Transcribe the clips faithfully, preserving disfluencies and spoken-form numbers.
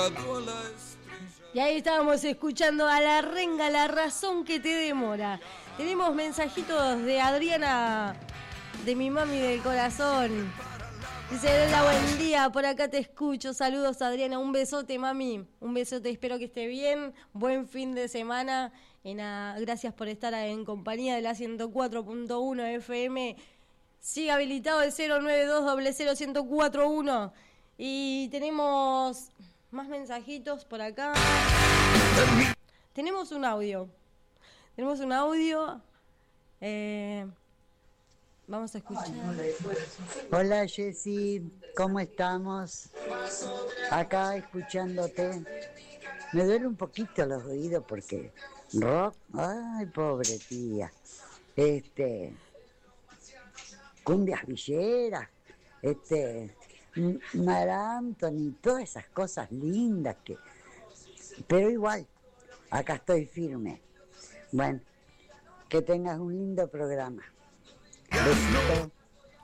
Y ahí estábamos escuchando a La Renga, La Razón que te demora. Tenemos mensajitos de Adriana, de mi mami del corazón. Dice, hola, buen día, por acá te escucho. Saludos, Adriana, un besote, mami. Un besote, espero que esté bien. Buen fin de semana. Y nada, gracias por estar en compañía de la ciento cuatro punto uno F M. Sigue habilitado el cero nueve dos cero cero cero uno cuatro uno. Y tenemos más mensajitos por acá. Tenemos un audio. Tenemos un audio. Eh, vamos a escuchar. Hola Jessy, ¿cómo estamos? Acá escuchándote. Me duele un poquito los oídos porque rock, ay pobre tía. Este, cumbias villeras, este, Mar Anthony, todas esas cosas lindas que, pero igual, acá estoy firme. Bueno, que tengas un lindo programa. Besito.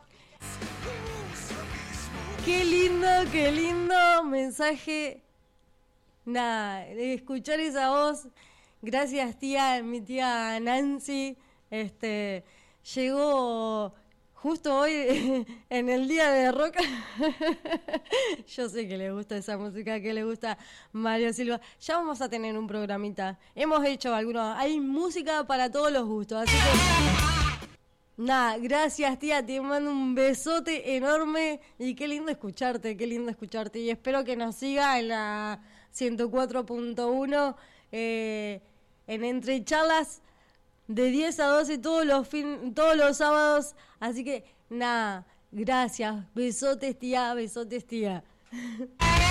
Qué lindo, qué lindo mensaje. Nada, de escuchar esa voz. Gracias, tía, mi tía Nancy. Este, llegó justo hoy en el día de rock. Yo sé que le gusta esa música, que le gusta Mario Silva. Ya vamos a tener un programita. Hemos hecho algunos. Hay música para todos los gustos, así que nada, gracias, tía, te mando un besote enorme y qué lindo escucharte, qué lindo escucharte. Y espero que nos siga en la ciento cuatro punto uno, eh, en Entre Charlas, de diez a doce todos los, fin, todos los sábados. Así que nada, gracias, besotes, tía, besotes, tía.